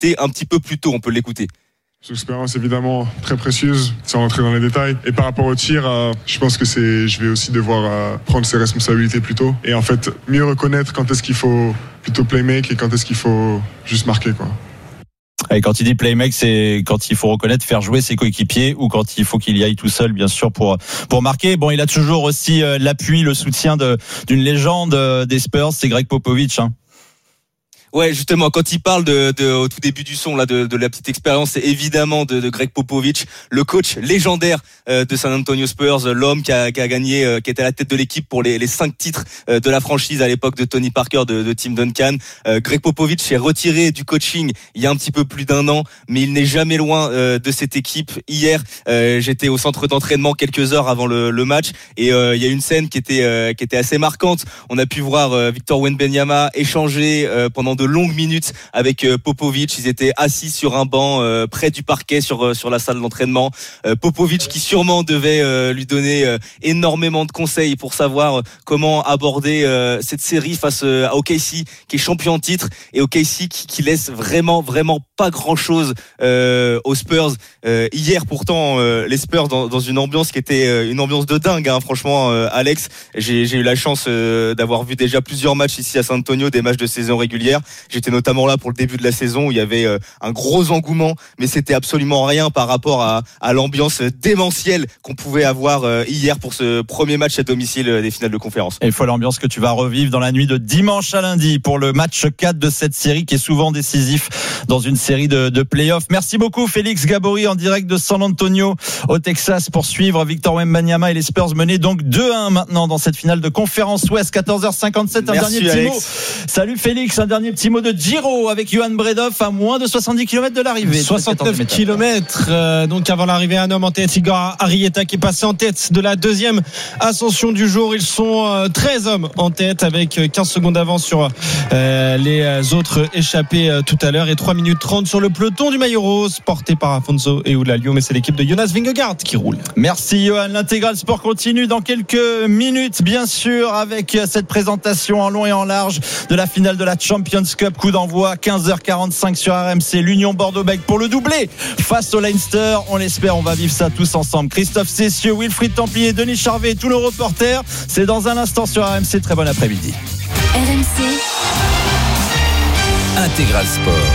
c'était un petit peu plus tôt. On peut l'écouter. Cette expérience évidemment très précieuse, sans rentrer dans les détails. Et par rapport au tir, je pense que je vais aussi devoir prendre ses responsabilités plus tôt. Et en fait, mieux reconnaître quand est-ce qu'il faut plutôt playmake et quand est-ce qu'il faut juste marquer, quoi. Et quand il dit playmake, c'est quand il faut reconnaître, faire jouer ses coéquipiers ou quand il faut qu'il y aille tout seul, bien sûr, pour marquer. Bon, il a toujours aussi l'appui, le soutien d'une légende des Spurs, c'est Greg Popovich, hein. Ouais, justement, quand il parle au tout début du son là de la petite expérience, c'est évidemment de Greg Popovich, le coach légendaire de San Antonio Spurs, l'homme qui a gagné, qui était à la tête de l'équipe pour les 5 titres de la franchise à l'époque de Tony Parker, de Tim Duncan. Greg Popovich s'est retiré du coaching il y a un petit peu plus d'1 an, mais il n'est jamais loin de cette équipe. Hier, j'étais au centre d'entraînement quelques heures avant le match et il y a une scène qui était assez marquante. On a pu voir Victor Wembanyama échanger pendant de longues minutes avec Popovich. Ils étaient assis sur un banc près du parquet sur la salle d'entraînement. Popovich qui sûrement devait lui donner énormément de conseils pour savoir comment aborder cette série face à OKC qui est champion en titre et OKC qui laisse vraiment pas grand chose aux Spurs. Hier pourtant les Spurs dans une ambiance qui était une ambiance de dingue, hein, franchement Alex, j'ai eu la chance d'avoir vu déjà plusieurs matchs ici à San Antonio, des matchs de saison régulière. J'étais notamment là pour le début de la saison où il y avait un gros engouement, mais c'était absolument rien par rapport à l'ambiance démentielle qu'on pouvait avoir hier pour ce premier match à domicile des finales de conférence. Et il faut l'ambiance que tu vas revivre dans la nuit de dimanche à lundi pour le match 4 de cette série qui est souvent décisif dans une série de playoffs. Merci beaucoup Félix Gabory en direct de San Antonio au Texas pour suivre Victor Wembanyama et les Spurs menés donc 2-1 maintenant dans cette finale de conférence Ouest. 14h57. Merci, dernier petit mot. Salut Félix, un dernier petit mot de Giro avec Johan Bredov à moins de 70 km de l'arrivée. 69 km donc avant l'arrivée, un homme en tête, Igor Arrieta, qui est passé en tête de la deuxième ascension du jour. Ils sont 13 hommes en tête avec 15 secondes d'avance sur les autres échappés tout à l'heure et 3 minutes 30 sur le peloton du maillot rose porté par Afonso et Eulalio, mais c'est l'équipe de Jonas Vingegaard qui roule. Merci Johan. L'intégral sport continue dans quelques minutes bien sûr avec cette présentation en long et en large de la finale de la Champions Cup. Coup d'envoi 15h45 sur RMC. L'Union Bordeaux-Bègles pour le doublé face au Leinster. On l'espère, on va vivre ça tous ensemble. Christophe Cessieux, Wilfried Templier, Denis Charvet, tous nos reporters. C'est dans un instant sur RMC. Très bon après-midi. RMC Intégral Sport.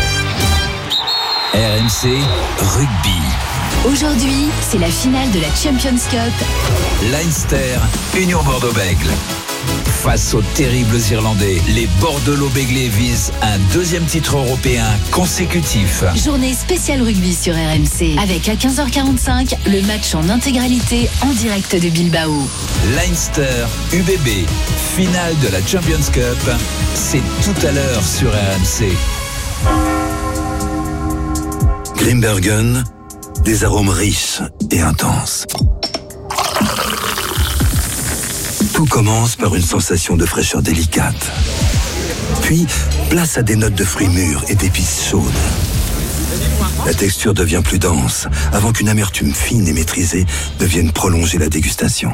RMC Rugby. Aujourd'hui, c'est la finale de la Champions Cup. Leinster, Union Bordeaux-Bègles. Face aux terribles Irlandais, les Bordelot-Béglés visent un deuxième titre européen consécutif. Journée spéciale rugby sur RMC avec à 15h45 le match en intégralité en direct de Bilbao. Leinster, UBB, finale de la Champions Cup. C'est tout à l'heure sur RMC. Grimbergen, des arômes riches et intenses. Tout commence par une sensation de fraîcheur délicate. Puis, place à des notes de fruits mûrs et d'épices chaudes. La texture devient plus dense, avant qu'une amertume fine et maîtrisée ne vienne prolonger la dégustation.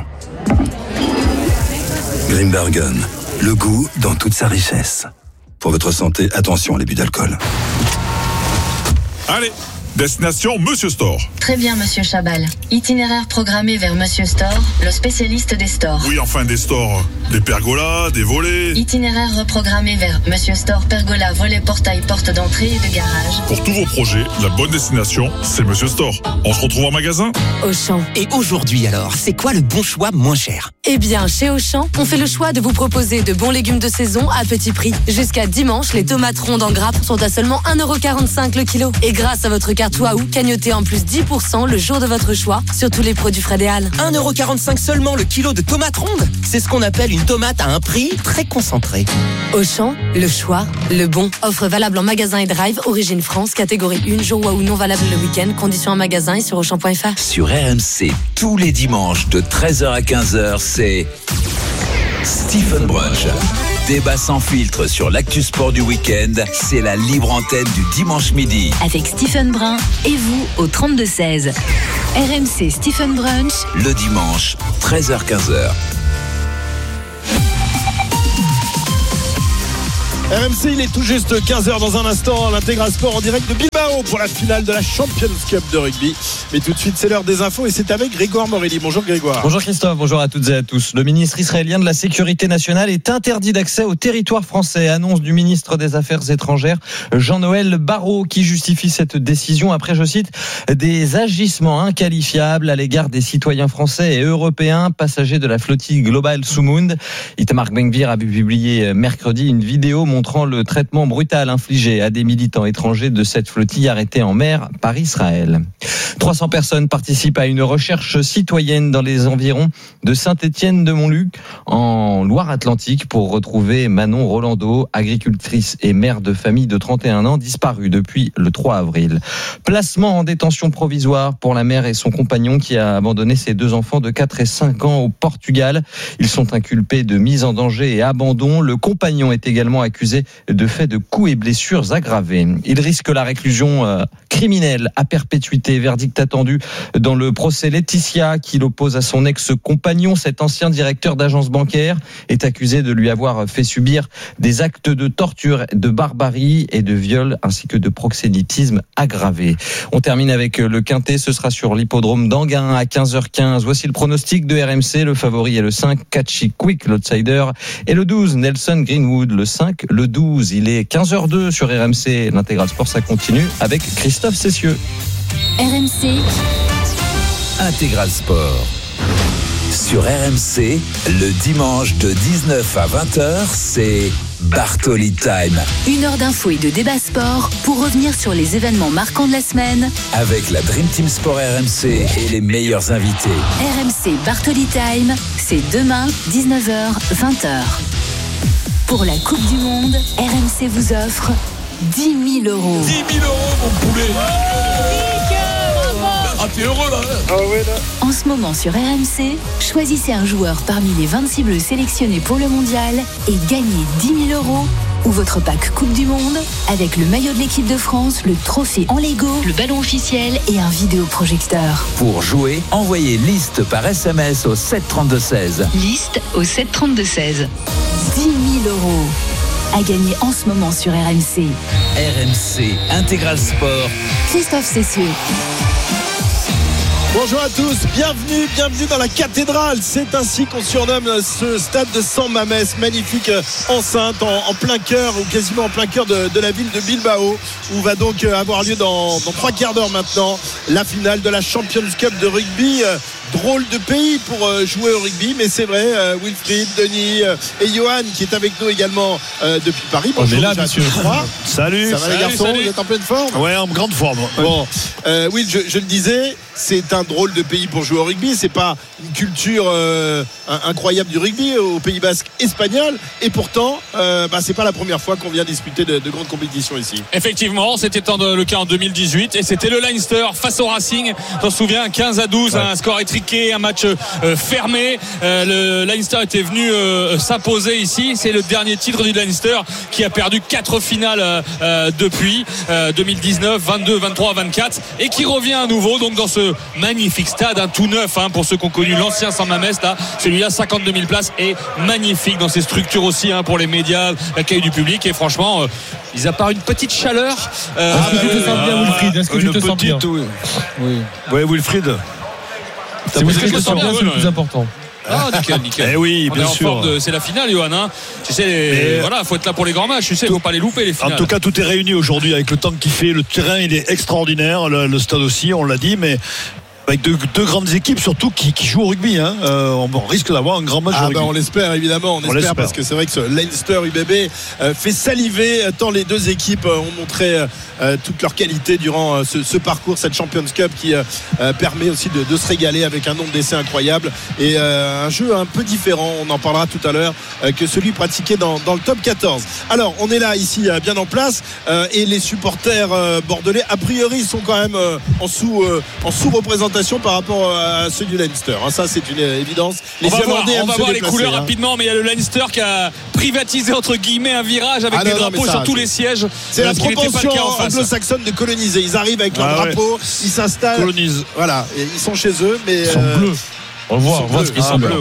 Grimbergen, le goût dans toute sa richesse. Pour votre santé, attention à l'abus d'alcool. Allez, destination Monsieur Store. Très bien, Monsieur Chabal. Itinéraire programmé vers Monsieur Store, le spécialiste des stores. Oui, enfin des stores. Des pergolas, des volets. Itinéraire reprogrammé vers Monsieur Store, pergola, volet, portail, porte d'entrée et de garage. Pour tous vos projets, la bonne destination, c'est Monsieur Store. On se retrouve en magasin Auchan. Et aujourd'hui alors, c'est quoi le bon choix moins cher ? Eh bien, chez Auchan, on fait le choix de vous proposer de bons légumes de saison à petit prix. Jusqu'à dimanche, les tomates rondes en grappe sont à seulement 1,45€ le kilo. Et grâce à votre carte Waouh, cagnotez en plus 10% le jour de votre choix sur tous les produits Fred et Al. 1,45€ seulement le kilo de tomates rondes. C'est ce qu'on appelle une tomate à un prix très concentré. Auchan, le choix, le bon. Offre valable en magasin et drive, origine France, catégorie 1, jour Waouh non valable le week-end. Conditions en magasin et sur Auchan.fr. Sur RMC, tous les dimanches de 13h à 15h, c'est Stephen Brunch. Débat sans filtre sur l'actu sport du week-end, c'est la libre antenne du dimanche midi. Avec Stephen Brun et vous au 32-16. RMC Stephen Brunch. Le dimanche, 13h-15h. RMC, il est tout juste 15h dans un instant. L'Intégral Sport en direct de Bilbao pour la finale de la Champions Cup de rugby. Mais tout de suite, c'est l'heure des infos et c'est avec Grégoire Morelli. Bonjour Grégoire. Bonjour Christophe, bonjour à toutes et à tous. Le ministre israélien de la Sécurité nationale est interdit d'accès au territoire français. Annonce du ministre des Affaires étrangères, Jean-Noël Barrot, qui justifie cette décision après, je cite, des agissements inqualifiables à l'égard des citoyens français et européens passagers de la flottille Global Sumund. Itamar Ben-Gvir a publié mercredi une vidéo montrant le traitement brutal infligé à des militants étrangers de cette flottille arrêtés en mer par Israël. 300 personnes participent à une recherche citoyenne dans les environs de Saint-Étienne-de-Montluc en Loire-Atlantique pour retrouver Manon Rolando, agricultrice et mère de famille de 31 ans disparue depuis le 3 avril. Placement en détention provisoire pour la mère et son compagnon qui a abandonné ses 2 enfants de 4 et 5 ans au Portugal. Ils sont inculpés de mise en danger et abandon. Le compagnon est également accusé de faits de coups et blessures aggravés. Il risque la réclusion criminelle à perpétuité. Verdict attendu dans le procès Laetitia qui l'oppose à son ex-compagnon. Cet ancien directeur d'agence bancaire est accusé de lui avoir fait subir des actes de torture, de barbarie et de viol ainsi que de proxénétisme aggravé. On termine avec le quintet. Ce sera sur l'hippodrome d'Anguin à 15h15. Voici le pronostic de RMC. Le favori est le 5, Catchy Quick, l'outsider, et le 12, Nelson Greenwood. Le 5, le 12. Il est 15h02 sur RMC. L'Intégral Sport, ça continue avec Christophe Cessieux. RMC Intégral Sport. Sur RMC, le dimanche de 19 à 20h, c'est Bartoli Time. 1 heure d'infos et de débat sport pour revenir sur les événements marquants de la semaine. Avec la Dream Team Sport RMC et les meilleurs invités. RMC Bartoli Time, c'est demain, 19h, 20h. Pour la Coupe du Monde, RMC vous offre 10 000 euros. 10 000 euros, mon poulet. Ah, t'es heureux là. Ah ouais là. En ce moment sur RMC, choisissez un joueur parmi les 26 bleus sélectionnés pour le mondial et gagnez 10 000 euros ou votre pack Coupe du Monde avec le maillot de l'équipe de France, le trophée en Lego, le ballon officiel et un vidéoprojecteur. Pour jouer, envoyez liste par SMS au 732-16. Liste au 732-16. 10 000 euros à gagner en ce moment sur RMC. RMC Intégral Sport. Christophe Cessieux. Bonjour à tous, bienvenue dans la cathédrale. C'est ainsi qu'on surnomme ce stade de San Mamés, magnifique enceinte en plein cœur ou quasiment en plein cœur de la ville de Bilbao, où va donc avoir lieu dans 3 quarts d'heure maintenant la finale de la Champions Cup de rugby. Drôle de pays pour jouer au rugby, mais c'est vrai. Wilfried, Denis et Johan qui est avec nous également depuis Paris. Bonjour, on est là, monsieur. Salut. Ça va les garçons, salut. Vous êtes en pleine forme? Ouais, en grande forme. Bon, Will, je le disais, c'est un drôle de pays pour jouer au rugby. C'est pas une culture incroyable du rugby au Pays Basque espagnol, et pourtant, c'est pas la première fois qu'on vient disputer de grandes compétitions ici. Effectivement, c'était le cas en 2018 et c'était le Leinster face au Racing. On se souvient, 15-12, un score étriqué, un match fermé. Le Leinster était venu s'imposer ici. C'est le dernier titre du Leinster qui a perdu 4 finales depuis 2019, 22, 23, 24 et qui revient à nouveau donc dans ce magnifique stade, tout neuf pour ceux qui ont connu l'ancien San Mamés. Là, celui-là, 52 000 places, est magnifique dans ses structures aussi pour les médias, l'accueil du public, et franchement ils apparent une petite chaleur. Est-ce que tu te sens bien, Wilfried? Est-ce que tu te sens bien? Oui, Wilfried. C'est Wilfried qui te sent bien, c'est le plus important. Ah, nickel. Eh oui, bien sûr. C'est la finale, Johan. Tu sais, voilà, faut être là pour les grands matchs. Tu sais, faut pas les louper, les finales. En tout cas, tout est réuni aujourd'hui avec le temps qu'il fait. Le terrain, il est extraordinaire. Le stade aussi, on l'a dit, mais avec deux grandes équipes surtout qui jouent au rugby. On risque d'avoir un grand match de rugby. On l'espère évidemment, on espère parce que c'est vrai que ce Leinster UBB fait saliver tant les deux équipes ont montré toute leur qualité durant ce parcours, cette Champions Cup qui permet aussi de se régaler avec un nombre d'essais incroyable et un jeu un peu différent, on en parlera tout à l'heure, que celui pratiqué dans le top 14. Alors on est là ici bien en place et les supporters bordelais a priori sont quand même en sous-représentation par rapport à ceux du Leinster. Ça c'est une évidence. On va voir les couleurs rapidement, mais il y a le Leinster qui a privatisé entre guillemets un virage avec des drapeaux sur tous les sièges. C'est la propension anglo-saxonne de coloniser. Ils arrivent avec leur drapeau, ils s'installent. Colonisent. Voilà, et ils sont chez eux, mais ils sont bleus. On voit ce qu'ils sont bleus.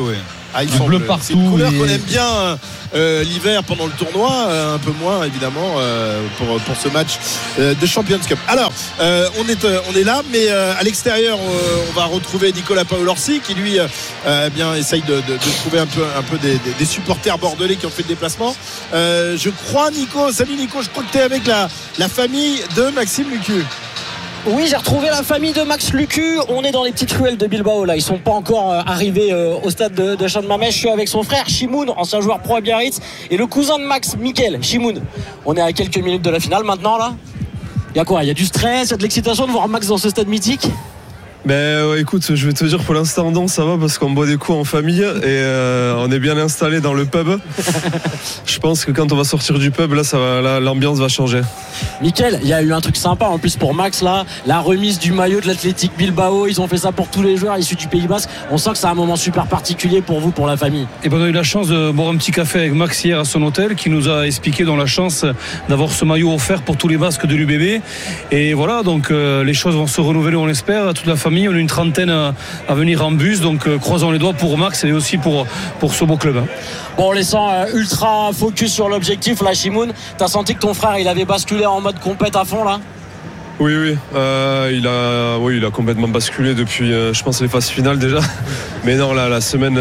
du bleu partout. C'est une couleur qu'on aime bien l'hiver pendant le tournoi, un peu moins évidemment pour ce match de Champions Cup. Alors on est là, mais à l'extérieur on va retrouver Nicolas Paolorsi qui lui bien essaye de trouver un peu des supporters bordelais qui ont fait le déplacement. Je crois salut Nico, je crois que tu es avec la famille de Maxime Lucu. Oui, j'ai retrouvé la famille de Max Lucu. On est dans les petites ruelles de Bilbao là. Ils sont pas encore arrivés au stade de Champ-de-Mamèche. Je suis avec son frère Shimoun, ancien joueur pro à Biarritz, et le cousin de Max, Mickaël. Shimoun, on est à quelques minutes de la finale maintenant là. Il y a quoi? Il y a du stress, il y a de l'excitation de voir Max dans ce stade mythique? Écoute, je vais te dire, pour l'instant non, ça va parce qu'on boit des coups en famille et on est bien installé dans le pub. Je pense que quand on va sortir du pub là, l'ambiance va changer. Mickaël, il y a eu un truc sympa en plus pour Max là, la remise du maillot de l'Athletic Bilbao. Ils ont fait ça pour tous les joueurs issus du Pays Basque. On sent que c'est un moment super particulier pour vous, pour la famille. Et on a eu la chance de boire un petit café avec Max hier à son hôtel, qui nous a expliqué la chance d'avoir ce maillot offert pour tous les Basques de l'UBB. Et voilà, donc les choses vont se renouveler, on l'espère. Toute la famille, on est une trentaine à venir en bus, donc croisons les doigts pour Max et aussi pour ce beau club. Bon, on les sent ultra focus sur l'objectif là, Shimoun. T'as senti que ton frère il avait basculé en mode compète à fond là? Oui, il a complètement basculé depuis je pense les phases finales déjà. Mais non, là, la semaine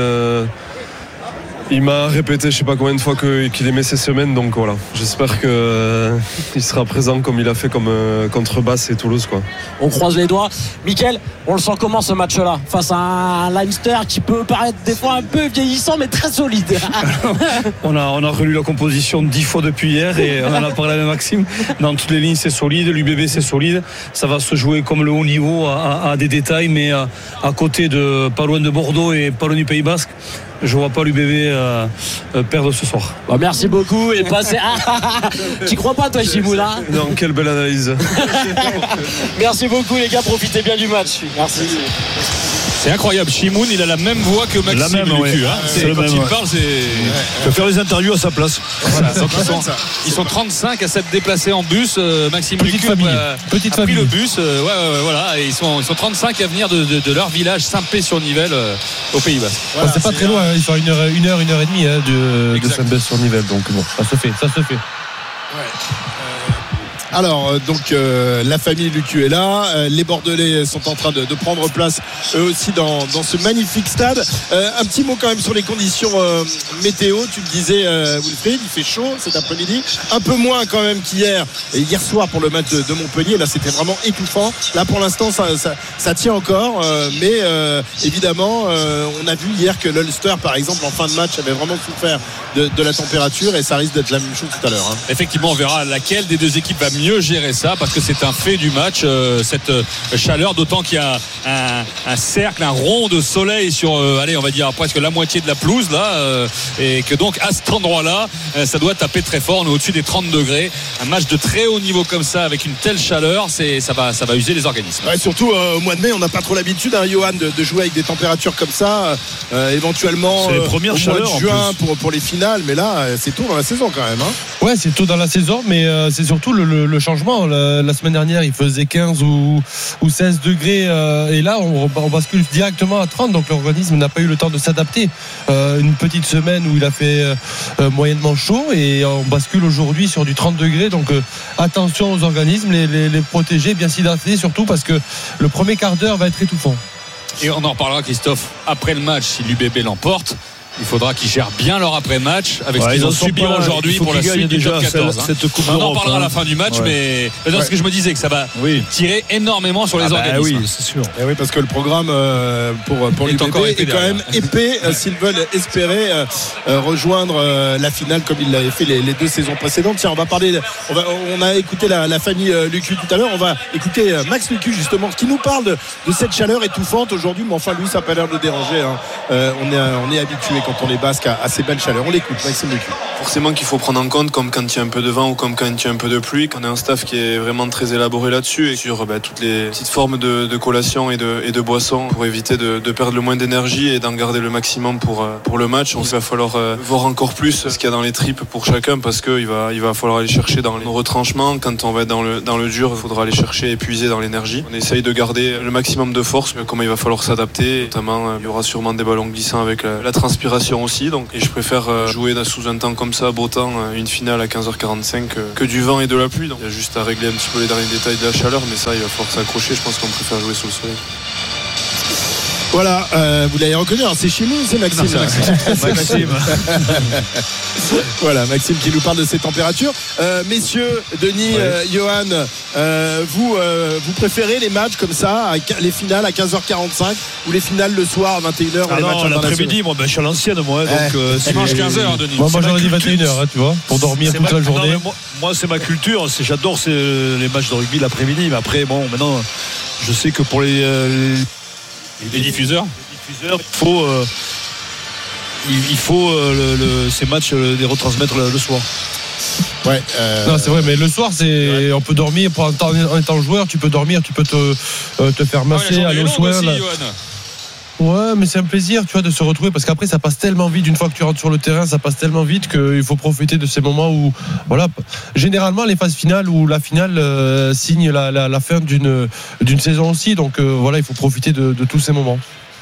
il m'a répété je sais pas combien de fois qu'il aimait ces semaines, donc voilà, j'espère qu'il sera présent comme il a fait contre Basse et Toulouse quoi. On croise les doigts. Mickaël, on le sent comment ce match-là face à un Leinster qui peut paraître des fois un peu vieillissant mais très solide? On a relu la composition 10 fois depuis hier et on en a parlé avec Maxime. Dans toutes les lignes c'est solide, l'UBB c'est solide, ça va se jouer comme le haut niveau à des détails, mais à côté de pas loin de Bordeaux et pas loin du Pays Basque, je vois pas l'UBB perdre ce soir. Merci beaucoup et passez. Tu crois pas toi, Shimoun? Non, quelle belle analyse. Merci beaucoup les gars, profitez bien du match. Merci. C'est incroyable, Shimoun, il a la même voix que Maxime Lucu. Quand il parle, il peut faire les interviews à sa place. Voilà, donc ils sont 35 à s'être déplacés en bus. Maxime Lucu a pris le bus. Voilà, et ils sont 35 à venir de leur village Saint-Pé-sur-Nivelle au Pays Basque. Voilà, c'est pas très loin, ils sont à une heure et demie de Saint-Pé-sur-Nivelle. Donc bon, ça se fait. Ouais. Alors donc la famille Lucu est là, les Bordelais sont en train de prendre place eux aussi dans ce magnifique stade. Un petit mot quand même sur les conditions météo. Tu le disais Wilfried, il fait chaud cet après-midi, un peu moins quand même qu'hier et hier soir pour le match de Montpellier. Là c'était vraiment étouffant. Là pour l'instant ça tient encore, mais évidemment on a vu hier que l'Ulster par exemple en fin de match avait vraiment souffert de la température et ça risque d'être la même chose tout à l'heure. Effectivement, on verra laquelle des deux équipes va mieux gérer ça, parce que c'est un fait du match, cette chaleur, d'autant qu'il y a un cercle, un rond de soleil sur on va dire presque la moitié de la pelouse là, et que donc à cet endroit là ça doit taper très fort. On est au-dessus des 30 degrés. Un match de très haut niveau comme ça avec une telle chaleur, ça va user les organismes. Surtout au mois de mai, on n'a pas trop l'habitude, Johan, de jouer avec des températures comme ça, éventuellement c'est les premières chaleurs au mois de juin pour les finales, mais là c'est tôt dans la saison quand même. Ouais, c'est tôt dans la saison, mais c'est surtout le changement. La semaine dernière il faisait 15 ou 16 degrés et là on bascule directement à 30, donc l'organisme n'a pas eu le temps de s'adapter. Une petite semaine où il a fait moyennement chaud et on bascule aujourd'hui sur du 30 degrés, donc attention aux organismes, les protéger, bien s'hydrater surtout, parce que le premier quart d'heure va être étouffant. Et on en reparlera, Christophe, après le match. Si l'UBB l'emporte, il faudra qu'ils gèrent bien leur après-match avec ce qu'ils ont subi aujourd'hui pour la suite du top 14. On en parlera à la fin du match, mais c'est ce que je me disais, que ça va tirer énormément sur les organismes. Oui, c'est sûr. Et oui, parce que le programme pour l'UBB est quand même épais s'ils veulent espérer rejoindre la finale comme ils l'avaient fait les deux saisons précédentes. Tiens, on a écouté la famille Lucu tout à l'heure. On va écouter Max Lucu justement, qui nous parle de cette chaleur étouffante aujourd'hui. Mais enfin, lui, ça n'a pas l'air de déranger. On est habitué quand on est basque à ces belles chaleurs. On l'écoute, Maxime Lucu. Forcément qu'il faut prendre en compte, comme quand il y a un peu de vent ou comme quand il y a un peu de pluie, qu'on a un staff qui est vraiment très élaboré là-dessus et sur toutes les petites formes de collation et de boissons pour éviter de perdre le moins d'énergie et d'en garder le maximum pour le match. Il va falloir voir encore plus ce qu'il y a dans les tripes pour chacun, parce qu'il va falloir aller chercher dans nos retranchements. Quand on va être dans le dur, il faudra aller chercher et puiser dans l'énergie. On essaye de garder le maximum de force, mais comment il va falloir s'adapter. Notamment, il y aura sûrement des ballons glissants avec la transpiration respiration aussi. Donc, et je préfère jouer sous un temps comme ça, beau temps, une finale à 15h45 que du vent et de la pluie. Donc il y a juste à régler un petit peu les derniers détails de la chaleur, mais ça il va falloir s'accrocher. Je pense qu'on préfère jouer sous le soleil. Voilà, vous l'avez reconnu, c'est Chimou ou c'est Maxime? Non, c'est Maxime. Voilà, Maxime qui nous parle de ces températures. Messieurs, Denis, Johan, vous préférez les matchs comme ça, les finales à 15h45 ou les finales le soir à 21h? Ah non, l'après-midi, moi, je suis à l'ancienne, moi. Donc, dimanche 15h, Denis. Moi, j'aurais dit 21h, tu vois, pour dormir toute la journée. Moi, c'est ma culture. J'adore les matchs de rugby l'après-midi. Mais après, bon, maintenant, je sais que pour les diffuseurs, il faut ces matchs les retransmettre le soir. Ouais. Non, c'est vrai, mais le soir, on peut dormir en étant joueur. Tu peux dormir, tu peux te faire masser, aller au soin. Ouais, mais c'est un plaisir, tu vois, de se retrouver, parce qu'après ça passe tellement vite. Une fois que tu rentres sur le terrain, ça passe tellement vite qu'il faut profiter de ces moments où, voilà, généralement les phases finales ou la finale signe la fin d'une saison aussi. Donc voilà, il faut profiter de tous ces moments.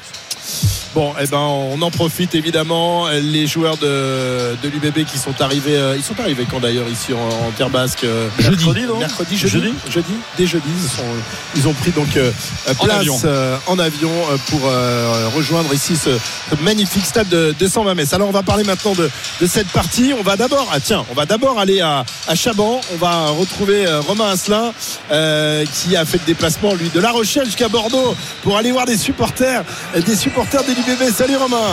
Bon, eh ben, on en profite évidemment. Les joueurs de l'UBB qui sont arrivés. Ils sont arrivés quand d'ailleurs ici en terre basque? Jeudi, jeudi. Dès jeudi, ils ont pris donc place en avion pour rejoindre ici ce magnifique stade de Saint-Mamès. Alors on va parler maintenant de cette partie. On va d'abord aller à Chaban. On va retrouver Romain Asselin qui a fait le déplacement lui de La Rochelle jusqu'à Bordeaux pour aller voir des supporters de l'UBB. Salut Romain.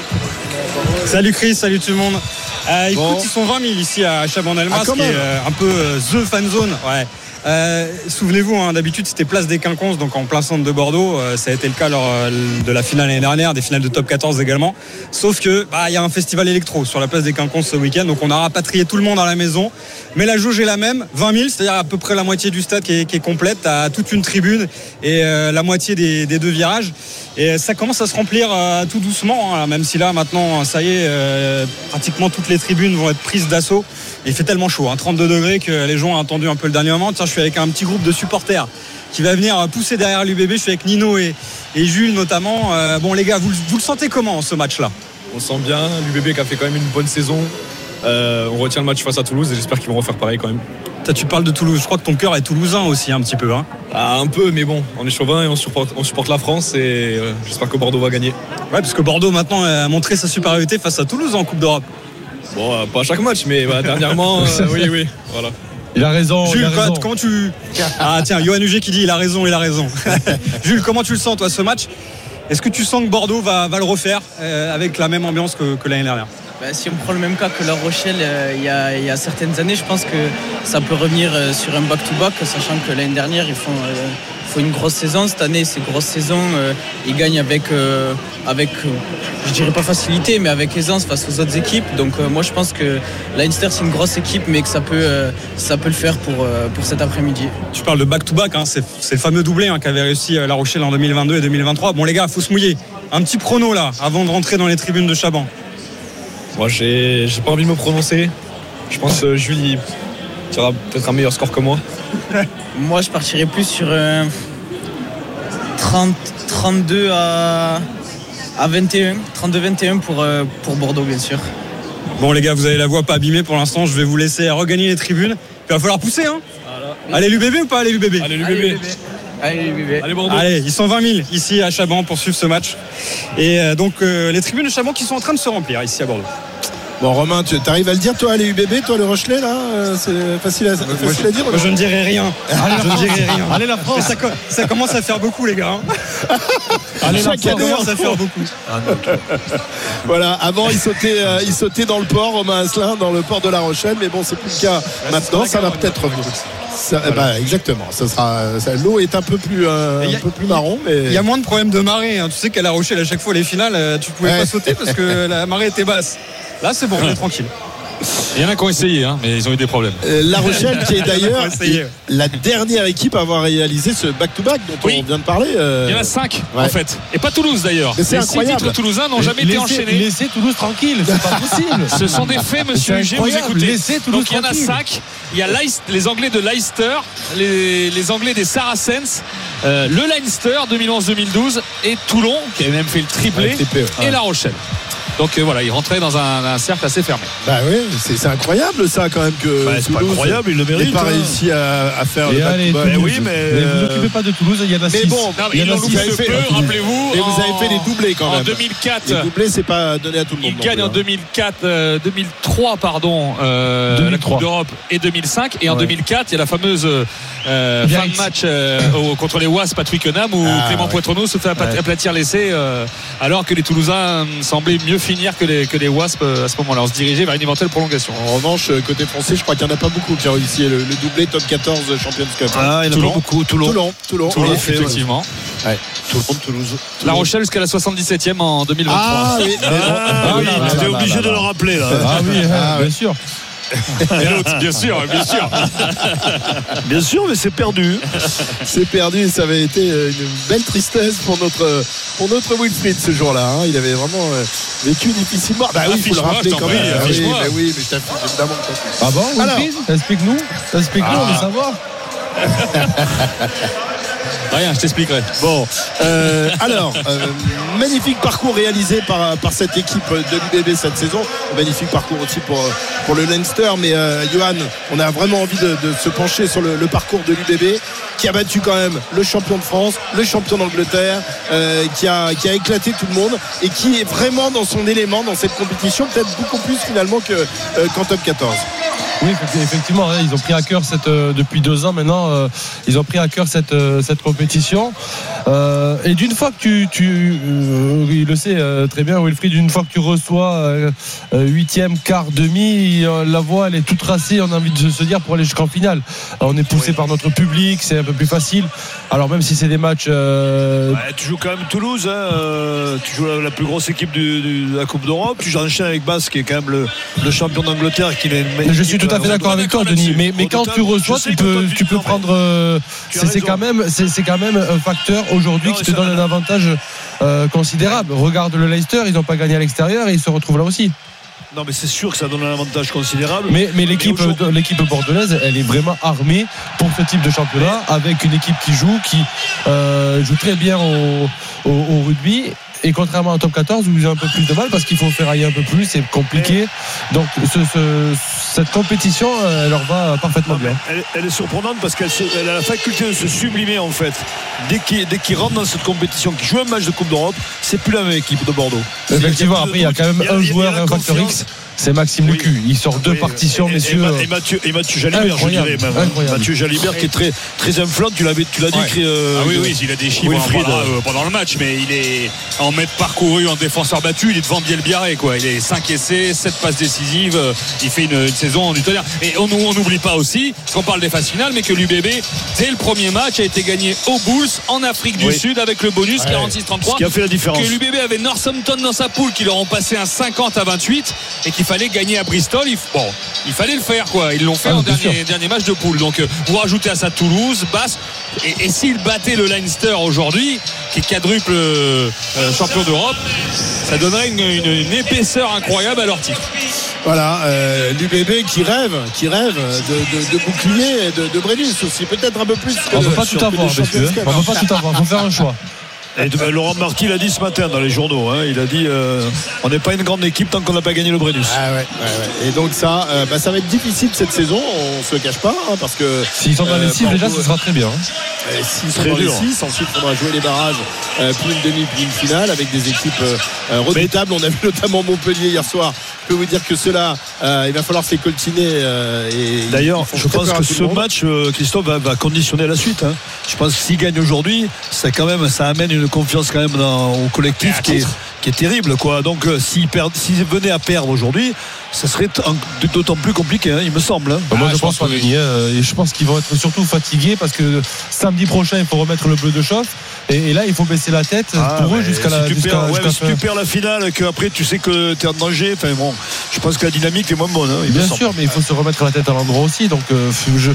Salut Chris, salut tout le monde. Écoute, ils sont 20 000 ici à Chaban-Delmas, qui est un peu the fan zone. Ouais. Souvenez-vous, d'habitude c'était place des Quinconces, donc en plein centre de Bordeaux. Ça a été le cas lors de la finale l'année dernière, des finales de top 14 également. Sauf que il y a un festival électro sur la place des Quinconces ce week-end, donc on a rapatrié tout le monde à la maison. Mais la jauge est la même, 20 000, c'est-à-dire à peu près la moitié du stade qui est complète. T'as toute une tribune et la moitié des deux virages. Et ça commence à se remplir tout doucement, même si là maintenant ça y est, pratiquement toutes les tribunes vont être prises d'assaut. Il fait tellement chaud, 32 degrés, que les gens ont attendu un peu le dernier moment. Tiens, je suis avec un petit groupe de supporters qui va venir pousser derrière l'UBB. Je suis avec Nino et Jules notamment. Bon les gars, vous le sentez comment ce match-là? On sent bien, l'UBB qui a fait quand même une bonne saison. On retient le match face à Toulouse et j'espère qu'ils vont refaire pareil quand même. Tu parles de Toulouse, je crois que ton cœur est toulousain aussi un petit peu. Un peu, mais bon, on est chauvin et on supporte la France et j'espère que Bordeaux va gagner. Ouais, parce que Bordeaux maintenant a montré sa supériorité face à Toulouse en Coupe d'Europe. Bon, pas à chaque match, mais dernièrement, oui, voilà. Il a raison. Jules, comment tu... Ah tiens, Johan Huget qui dit il a raison. Jules, comment tu le sens toi ce match? Est-ce que tu sens que Bordeaux va le refaire avec la même ambiance que l'année dernière? Si on prend le même cas que La Rochelle il y a certaines années, je pense que ça peut revenir sur un back-to-back, sachant que l'année dernière ils font une grosse saison. Cette année c'est grosse saison, ils gagnent avec je dirais pas facilité, mais avec aisance face aux autres équipes. Donc moi je pense que Leinster c'est une grosse équipe, mais que ça peut le faire pour cet après-midi. Tu parles de back-to-back, c'est le fameux doublé qu'avait réussi La Rochelle en 2022 et 2023. Bon les gars, faut se mouiller. Un petit prono là avant de rentrer dans les tribunes de Chaban. Moi, j'ai pas envie de me prononcer. Je pense que Jules tirera peut-être un meilleur score que moi. Moi, je partirais plus sur 32 à 21. 32-21 pour Bordeaux, bien sûr. Bon, les gars, vous avez la voix pas abîmée pour l'instant. Je vais vous laisser regagner les tribunes. Il va falloir pousser. Voilà. Allez, l'UBB ou pas? Allez, l'UBB. Allez, Bordeaux. Allez, ils sont 20 000 ici à Chaban pour suivre ce match. Et donc, les tribunes de Chaban qui sont en train de se remplir ici à Bordeaux. Bon, Romain, tu arrives à le dire, toi, les UBB, toi, le Rochelet, là, c'est facile à dire. Moi, je ne dirai rien. Allez, la France. Ça commence à faire beaucoup, les gars. Allez, ça commence à faire beaucoup. Voilà, avant, il sautait dans le port, Romain Asselin, dans le port de La Rochelle, mais bon, c'est plus le cas maintenant, ça va peut-être revenir. Exactement, l'eau est un peu plus marron, mais il y a moins de problèmes de marée. Tu sais qu'à La Rochelle, à chaque fois les finales, tu pouvais pas sauter parce que la marée était basse. Là, c'est bon, on est tranquille. Il y en a qui ont essayé, mais ils ont eu des problèmes. La Rochelle, qui est d'ailleurs la dernière équipe à avoir réalisé ce back-to-back dont on vient de parler. Il y en a 5 en fait, et pas Toulouse d'ailleurs. Mais c'est incroyable. Les 6 titres toulousains n'ont jamais été enchaînés. Laissez Toulouse tranquille, c'est pas possible. Ce sont des faits, monsieur Huget, vous écoutez. Laissez Toulouse donc il y en a 5. Il y a les Anglais de Leicester, les Anglais des Saracens, le Leinster 2011-2012 et Toulon qui avait même fait le triplé, et La Rochelle. Donc voilà, il rentrait dans un cercle assez fermé. Bah oui, c'est incroyable ça quand même que c'est pas incroyable, il le mérite. Il n'a pas réussi à faire le back-to-back. Mais oui, mais vous ne occupez pas de Toulouse, il y en a 6. Mais bon, il y en a 6 rappelez-vous. Et vous avez fait les doublés quand même. En 2004. Les doublés, c'est pas donné à tout le monde. Il gagne en 2003, pardon, la Coupe d'Europe et 2005. Et en 2004, il y a la fameuse fin de match contre les Wasps à Twickenham où Clément Poitrenaud se fait aplatir l'essai alors que les Toulousains semblaient mieux finir que les Wasps à ce moment-là. On se dirigeait vers une éventuelle prolongation. En revanche, côté français, je crois qu'il n'y en a pas beaucoup qui ont réussi le doublé top 14 Champions Cup. Il y en a pas beaucoup. Toulon, effectivement. Ouais. Toulouse. La Rochelle jusqu'à la 77e en 2023. Ah oui, t'es obligé de le rappeler là. Ah oui, bien sûr. Et l'autre, bien sûr. Bien sûr, mais c'est perdu. C'est perdu et ça avait été une belle tristesse pour notre Wilfried ce jour-là. Il avait vraiment vécu difficilement. Bah oui, il faut le rappeler quand même. Oui, mais je t'affiche évidemment. Ah bon, Wilfried ? Explique-nous, on veut savoir. Rien, je t'expliquerai. Bon, alors, magnifique parcours réalisé par cette équipe de l'UBB cette saison. Magnifique parcours aussi pour le Leinster. Mais Johan, on a vraiment envie de se pencher sur le parcours de l'UBB qui a battu quand même le champion de France, le champion d'Angleterre, qui a éclaté tout le monde et qui est vraiment dans son élément dans cette compétition, peut-être beaucoup plus finalement qu'en top 14. Oui, effectivement, ils ont pris à cœur depuis 2 ans maintenant, ils ont pris à cœur cette compétition. Et d'une fois que il le sait très bien, Wilfried, d'une fois que tu reçois 8e, quart, demi, la voie elle est toute tracée, on a envie de se dire pour aller jusqu'en finale. Alors, on est poussé par notre public, c'est un peu plus facile. Alors même si c'est des matchs... tu joues quand même Toulouse, tu joues la plus grosse équipe de la Coupe d'Europe, tu enchaînes avec Basse qui est quand même le champion d'Angleterre qui est je suis tout à fait d'accord avec toi, Denis, mais quand tu reçois tu peux prendre c'est quand même un facteur aujourd'hui qui te donne un avantage considérable. Regarde le Leicester, ils n'ont pas gagné à l'extérieur et ils se retrouvent là aussi. Non, mais c'est sûr que ça donne un avantage considérable. Mais l'équipe bordelaise, elle est vraiment armée pour ce type de championnat, avec une équipe qui joue très bien au rugby. Et contrairement au top 14 où ils ont un peu plus de mal parce qu'il faut ferrailler un peu plus, c'est compliqué. Donc cette compétition, elle leur va parfaitement bien. Elle est surprenante parce qu'elle a la faculté de se sublimer en fait. Dès qu'ils rentrent dans cette compétition, qu'ils jouent un match de Coupe d'Europe, c'est plus la même équipe de Bordeaux. Effectivement, après il y a quand même un joueur et un facteur X. C'est Maxime Lucu. Il sort 2 partitions, messieurs. Et Mathieu Jalibert, je dirais même. Mathieu Jalibert qui est très, très influent. Tu l'as dit. Oui, il a des chiffres pendant le match, mais il est en mètres parcourus, en défenseur battu. Il est devant Biel Biarré, quoi. Il est 5 essais, 7 passes décisives. Il fait une saison du tonnerre. Et on n'oublie pas aussi, parce qu'on parle des phases finales, mais que l'UBB, dès le premier match, a été gagné aux Bulls en Afrique du Sud avec le bonus 46-33. Ce qui a fait la différence. Que l'UBB avait Northampton dans sa poule, qui leur ont passé un 50-28 et qui fallait gagner à Bristol. Il fallait le faire, quoi. Ils l'ont fait en dernier match de poule. Donc vous rajoutez à ça Toulouse, Basse, et s'ils battaient le Leinster aujourd'hui, qui est quadruple champion d'Europe, ça donnerait une épaisseur incroyable à leur titre. Voilà, l'UBB qui rêve de bouclier et de Brennus aussi, peut-être un peu plus. On ne peut pas tout avoir, messieurs. On ne peut pas tout avoir, il faut faire un choix. Et Laurent Marty l'a dit ce matin dans les journaux, il a dit on n'est pas une grande équipe tant qu'on n'a pas gagné le Brennus. Et donc ça va être difficile cette saison, on se le cache pas, parce que s'ils sont dans les 6 déjà, ce sera très bien. S'ils sont dans les 6, ensuite il faudra jouer les barrages, puis une demi, puis une finale avec des équipes redoutables. On a vu notamment Montpellier hier soir. Je peux vous dire que ceux-là, il va falloir se les coltiner. D'ailleurs, je pense que ce match, Christophe, va conditionner la suite. Je pense que s'il gagne aujourd'hui, ça amène une confiance quand même au collectif qui est terrible, quoi. Donc s'ils venaient à perdre aujourd'hui, ça serait d'autant plus compliqué, il me semble. Moi je pense pas gagner, et je pense qu'ils vont être surtout fatigués parce que samedi prochain il faut remettre le bleu de chauffe et là il faut baisser la tête pour eux jusqu'à la fin. Si tu perds la finale, qu'après tu sais que tu es en danger, je pense que la dynamique est moins bonne. Bien sûr, mais il faut se remettre la tête à l'endroit aussi. Donc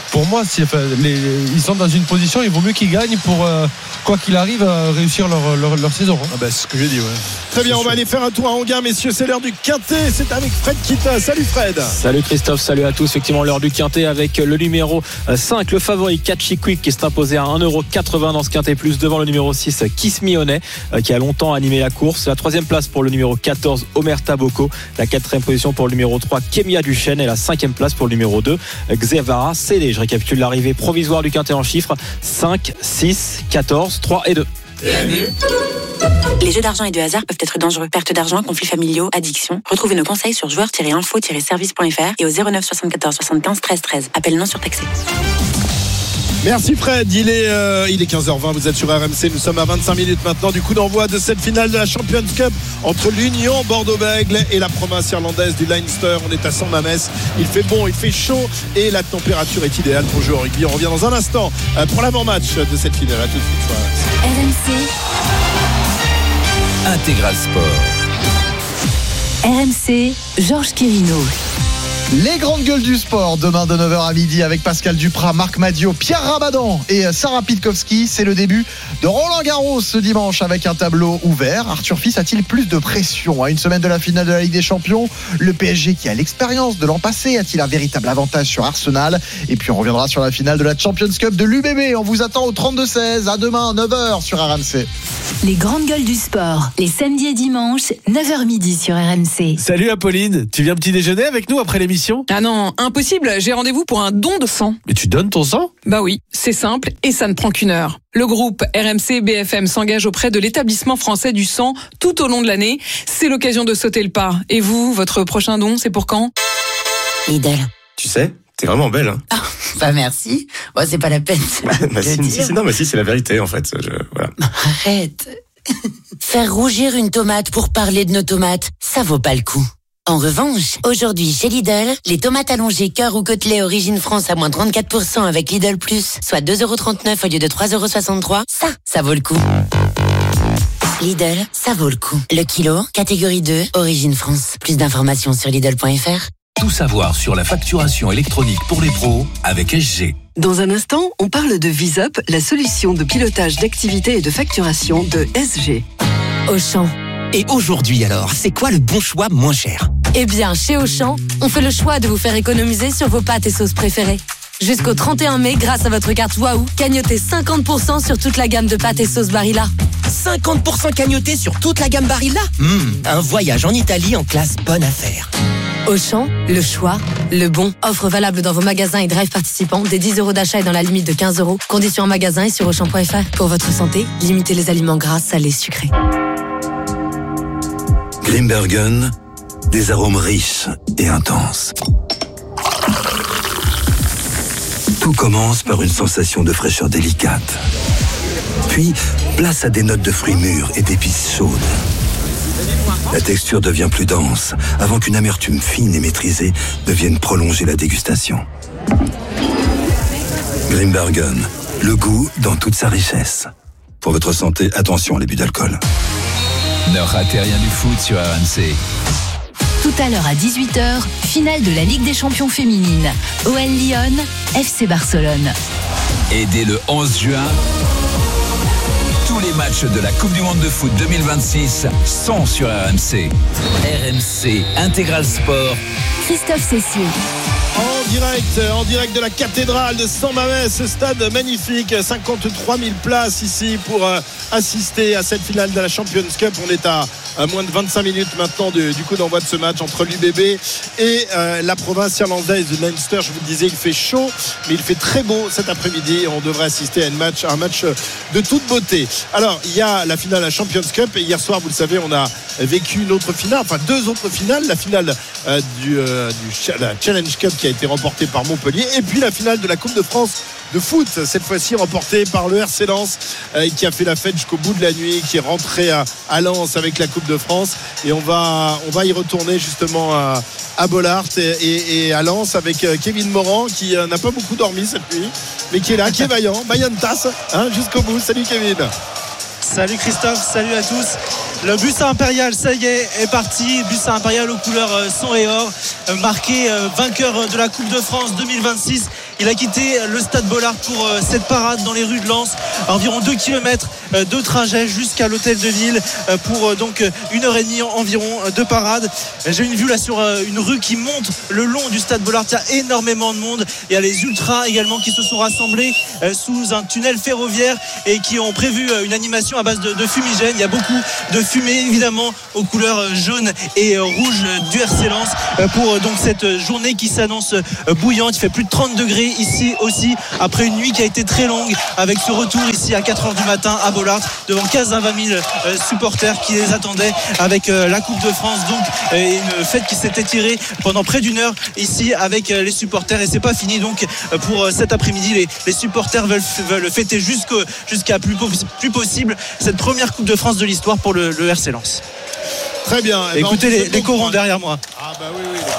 pour moi, ils sont dans une position, il vaut mieux qu'ils gagnent pour, quoi qu'il arrive, réussir leur saison. C'est ce que j'ai dit, ouais. Très bien, on va aller faire un tour à Anguin, messieurs. C'est l'heure du Quintet. C'est avec Fred Kita. Salut Fred. Salut Christophe, salut à tous. Effectivement, l'heure du Quintet avec le numéro 5, le favori Catchy Quick, qui s'est imposé à 1,80€ dans ce Quintet Plus devant le numéro 6, Kiss Me Honey, qui a longtemps animé la course. La 3e place pour le numéro 14, Omerta Boko. La 4e position pour le numéro 3, Kemia Duchesne. Et la 5e place pour le numéro 2, Xevara Célé. Je récapitule l'arrivée provisoire du Quintet en chiffres: 5, 6, 14, 3 et 2. Les jeux d'argent et de hasard peuvent être dangereux. Perte d'argent, conflits familiaux, addiction. Retrouvez nos conseils sur joueurs-info-service.fr et au 09 74 75 13 13. Appel non surtaxé. Merci Fred, il est 15h20, vous êtes sur RMC, nous sommes à 25 minutes maintenant du coup d'envoi de cette finale de la Champions Cup entre l'Union Bordeaux-Bègles et la province irlandaise du Leinster. On est à Saint-Mamès, il fait bon, il fait chaud et la température est idéale pour jouer au rugby. On revient dans un instant pour l'avant-match de cette finale. À tout de suite sur RMC Intégral Sport. RMC, Georges Quirino. Les grandes gueules du sport, demain de 9h à midi avec Pascal Duprat, Marc Madiot, Pierre Rabadan et Sarah Pitkowski. C'est le début de Roland Garros ce dimanche avec un tableau ouvert. Arthur Fils a-t-il plus de pression à une semaine de la finale de la Ligue des Champions? Le PSG qui a l'expérience de l'an passé a-t-il un véritable avantage sur Arsenal? Et puis on reviendra sur la finale de la Champions Cup de l'UBB. On vous attend au 32-16. À demain 9h sur RMC. Les grandes gueules du sport, les samedis et dimanches, 9h midi sur RMC. Salut Apolline, tu viens petit déjeuner avec nous après l'émission? Ah non, impossible, j'ai rendez-vous pour un don de sang. Mais tu donnes ton sang? Bah oui, c'est simple et ça ne prend qu'une heure. Le groupe RMC BFM s'engage auprès de l'établissement français du sang tout au long de l'année. C'est l'occasion de sauter le pas. Et vous, votre prochain don, c'est pour quand? Lidl. Tu sais, t'es vraiment belle, hein. Ah, bah merci. Bon, c'est pas la peine. Si, c'est la vérité en fait. Voilà. Arrête. Faire rougir une tomate pour parler de nos tomates, ça vaut pas le coup. En revanche, aujourd'hui chez Lidl, les tomates allongées cœur ou côtelets origine France à moins 34% avec Lidl Plus, soit 2,39€ au lieu de 3,63€, ça vaut le coup. Lidl, ça vaut le coup. Le kilo, catégorie 2, origine France. Plus d'informations sur Lidl.fr. Tout savoir sur la facturation électronique pour les pros avec SG. Dans un instant, on parle de VisUp, la solution de pilotage d'activité et de facturation de SG. Auchan. Et aujourd'hui alors, c'est quoi le bon choix moins cher? Eh bien, chez Auchan, on fait le choix de vous faire économiser sur vos pâtes et sauces préférées. Jusqu'au 31 mai, grâce à votre carte Waouh, cagnotez 50% sur toute la gamme de pâtes et sauces Barilla. 50% cagnoté sur toute la gamme Barilla? Un voyage en Italie en classe bonne affaire. Auchan, le choix, le bon. Offre valable dans vos magasins et drive participants. Des 10€ d'achat et dans la limite de 15€. Conditions en magasin et sur Auchan.fr. Pour votre santé, limitez les aliments gras, salés, sucrés. Grimbergen, des arômes riches et intenses. Tout commence par une sensation de fraîcheur délicate. Puis, place à des notes de fruits mûrs et d'épices chaudes. La texture devient plus dense avant qu'une amertume fine et maîtrisée ne vienne prolonger la dégustation. Grimbergen, le goût dans toute sa richesse. Pour votre santé, attention à l'abus d'alcool. Ne ratez rien du foot sur RMC. Tout à l'heure à 18h, finale de la Ligue des Champions féminines. OL Lyon, FC Barcelone. Et dès le 11 juin, tous les matchs de la Coupe du Monde de foot 2026 sont sur RMC. RMC Intégral Sport. Christophe Cessier. En direct de la cathédrale de Saint-Mamès, ce stade magnifique, 53 000 places ici pour assister à cette finale de la Champions Cup. On est à moins de 25 minutes maintenant du coup d'envoi de ce match entre l'UBB et la province irlandaise de Leinster. Je vous le disais, il fait chaud, mais il fait très beau cet après-midi. On devrait assister à un match de toute beauté. Alors, il y a la finale de la Champions Cup et hier soir, vous le savez, on a vécu une autre finale, enfin deux autres finales. La finale la Challenge Cup qui a été remportée par Montpellier et puis la finale de la Coupe de France de foot, cette fois-ci remportée par le RC Lens qui a fait la fête jusqu'au bout de la nuit, qui est rentré à Lens avec la Coupe de France et on va y retourner justement à Bollard et à Lens avec Kevin Morand qui n'a pas beaucoup dormi cette nuit mais qui est là, qui est vaillant, Mayantas jusqu'au bout. Salut Kevin. Salut Christophe, salut à tous. Le bus impérial, ça y est parti. Bus impérial aux couleurs sang et or, marqué vainqueur de la Coupe de France 2026 Il a quitté le stade Bollaert pour cette parade dans les rues de Lens. Environ 2 km de trajet jusqu'à l'hôtel de ville pour donc 1h30 environ de parade. J'ai une vue là sur une rue qui monte le long du stade Bollaert. Il y a énormément de monde. Il y a les ultras également qui se sont rassemblés sous un tunnel ferroviaire et qui ont prévu une animation à base de fumigène. Il y a beaucoup de fumée évidemment aux couleurs jaune et rouge du RC Lens pour donc cette journée qui s'annonce bouillante. Il fait plus de 30 degrés ici aussi après une nuit qui a été très longue avec ce retour ici à 4h du matin à Bollaert devant 15 à 20 000 supporters qui les attendaient avec la Coupe de France, donc une fête qui s'était tirée pendant près d'une heure ici avec les supporters et c'est pas fini donc pour cet après-midi. Les supporters veulent fêter jusqu'à plus possible cette première Coupe de France de l'histoire pour le RC Lens. Très bien. Écoutez les corons derrière moi. Ah bah oui, les